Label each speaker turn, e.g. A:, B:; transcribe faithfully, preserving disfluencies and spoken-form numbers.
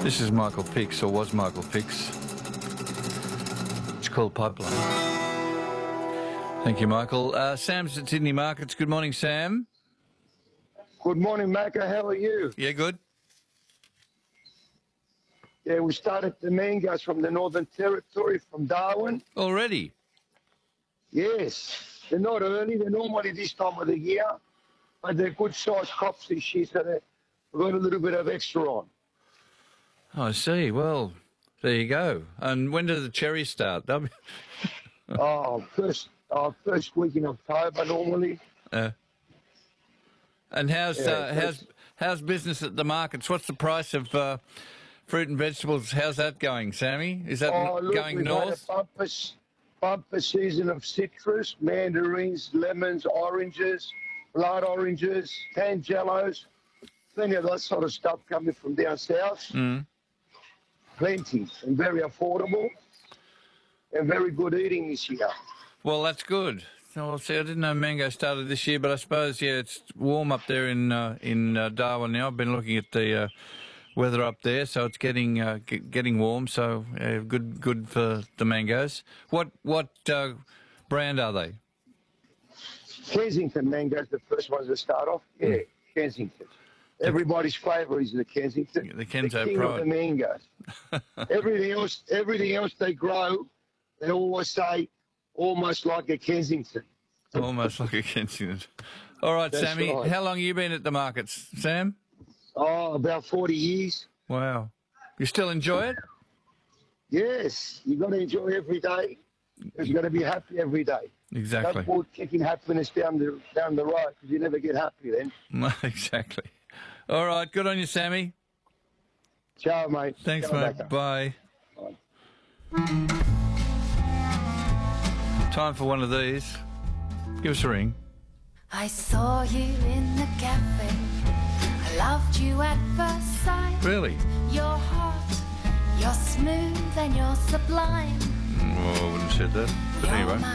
A: This is Michael Picks, or was Michael Picks. It's called Pipeline. Thank you, Michael. Uh, Sam's at Sydney Markets. Good morning, Sam.
B: Good morning, Macca. How are you?
A: Yeah, good.
B: Yeah, we started the mangoes from the Northern Territory, from Darwin.
A: Already?
B: Yes. They're not early. They're normally this time of the year, but they're good-sized crops this year, so they've got a little bit of extra on.
A: Oh, I see. Well, there you go. And when do the cherries start?
B: oh, first, uh, first week in October normally.
A: Uh, and how's
B: Yeah,
A: uh, how's how's business at the markets? What's the price of uh, fruit and vegetables? How's that going, Sammy? Is that
B: Oh, look,
A: going
B: we've
A: north?
B: had a bumper, s- bumper season of citrus, mandarins, lemons, oranges, blood oranges, tangelos, plenty of that sort of stuff coming from down south.
A: Mm.
B: Plenty, and very affordable, and very good eating this year.
A: Well, that's good. Well, see, I didn't know mango started this year, but I suppose, yeah, it's warm up there in uh, in uh, Darwin now. I've been looking at the uh, weather up there, so it's getting uh, g- getting warm. So uh, good good for the mangoes. What what uh, brand are they?
B: Kensington mangoes, the first ones to start off. Yeah,
A: Mm.
B: Kensington. Everybody's favourite is the Kensington.
A: The Kenzo
B: the king
A: Pride.
B: of the mangoes. everything else, everything else they grow, they always say almost like a Kensington.
A: Almost like a Kensington. All right,
B: That's
A: Sammy.
B: right.
A: How long have you been at the markets, Sam?
B: Oh, about forty years.
A: Wow. You still enjoy it?
B: Yes, you got to enjoy every day. You've got to be happy every day.
A: Exactly.
B: Don't put kicking happiness down the down the road because you never get happy then.
A: Exactly. All right. Good on you, Sammy.
B: Ciao, mate.
A: Thanks,
B: Ciao,
A: mate.
B: Macca.
A: Bye.
B: Bye.
A: Time for one of these. Give us a ring.
C: I saw you in the cafe. I loved you at first sight.
A: Really?
C: You're hot, you're smooth and you're sublime.
A: Oh, I wouldn't have said that. But
C: You're
A: anyway.
C: my